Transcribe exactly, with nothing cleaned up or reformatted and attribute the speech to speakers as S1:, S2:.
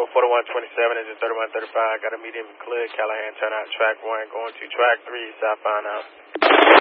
S1: forty-one twenty-seven, engine thirty-one thirty-five, got a medium clear, Callahan, turn out track one, going to track three, southbound now.